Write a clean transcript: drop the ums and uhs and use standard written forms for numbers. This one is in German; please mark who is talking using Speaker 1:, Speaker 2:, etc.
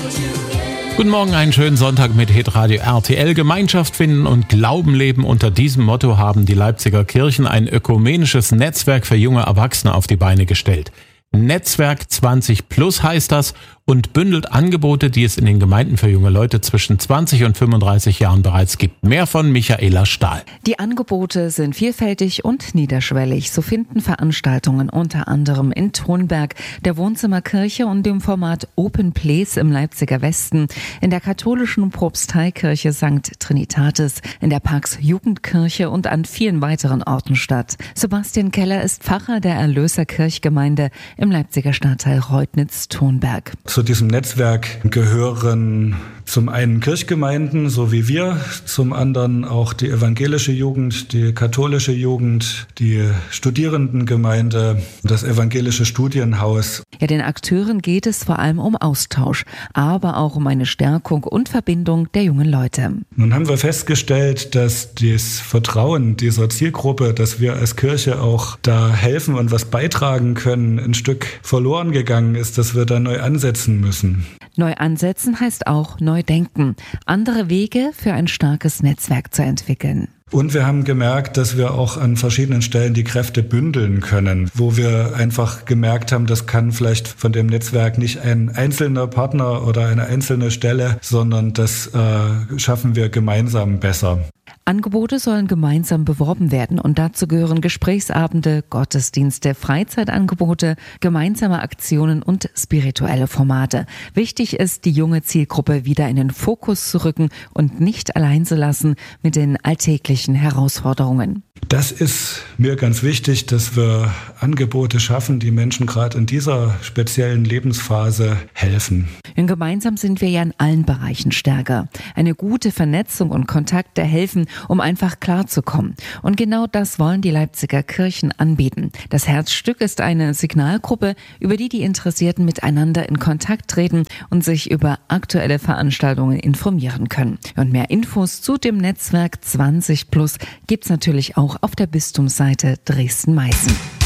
Speaker 1: Guten Morgen, einen schönen Sonntag mit Hitradio RTL. Gemeinschaft finden und Glauben leben. Unter diesem Motto haben die Leipziger Kirchen ein ökumenisches Netzwerk für junge Erwachsene auf die Beine gestellt. Netzwerk 20 Plus heißt das und bündelt Angebote, die es in den Gemeinden für junge Leute zwischen 20 und 35 Jahren bereits gibt. Mehr von Michaela Stahl.
Speaker 2: Die Angebote sind vielfältig und niederschwellig. So finden Veranstaltungen unter anderem in Thonberg, der Wohnzimmerkirche und dem Format Open Place im Leipziger Westen, in der katholischen Propsteikirche St. Trinitatis, in der Pax Jugendkirche und an vielen weiteren Orten statt. Sebastian Keller ist Pfarrer der Erlöserkirchgemeinde im Leipziger Stadtteil Reutnitz-Thonberg.
Speaker 3: Zu diesem Netzwerk gehören zum einen Kirchgemeinden, so wie wir, zum anderen auch die evangelische Jugend, die katholische Jugend, die Studierendengemeinde, das evangelische Studienhaus.
Speaker 2: Ja, den Akteuren geht es vor allem um Austausch, aber auch um eine Stärkung und Verbindung der jungen Leute.
Speaker 3: Nun haben wir festgestellt, dass das Vertrauen dieser Zielgruppe, dass wir als Kirche auch da helfen und was beitragen können, ein Stück verloren gegangen ist, dass wir da neu ansetzen müssen.
Speaker 2: Neu ansetzen heißt auch neu denken, andere Wege für ein starkes Netzwerk zu entwickeln.
Speaker 3: Und wir haben gemerkt, dass wir auch an verschiedenen Stellen die Kräfte bündeln können, wo wir einfach gemerkt haben, das kann vielleicht von dem Netzwerk nicht ein einzelner Partner oder eine einzelne Stelle, sondern das schaffen wir gemeinsam besser.
Speaker 2: Angebote sollen gemeinsam beworben werden und dazu gehören Gesprächsabende, Gottesdienste, Freizeitangebote, gemeinsame Aktionen und spirituelle Formate. Wichtig ist, die junge Zielgruppe wieder in den Fokus zu rücken und nicht allein zu lassen mit den alltäglichen Herausforderungen.
Speaker 3: Das ist mir ganz wichtig, dass wir Angebote schaffen, die Menschen gerade in dieser speziellen Lebensphase helfen.
Speaker 2: Und gemeinsam sind wir ja in allen Bereichen stärker. Eine gute Vernetzung und Kontakte helfen, um einfach klarzukommen. Und genau das wollen die Leipziger Kirchen anbieten. Das Herzstück ist eine Signalgruppe, über die Interessierten miteinander in Kontakt treten und sich über aktuelle Veranstaltungen informieren können. Und mehr Infos zu dem Netzwerk 20 Plus gibt's natürlich auch auf der Bistumsseite Dresden-Meißen.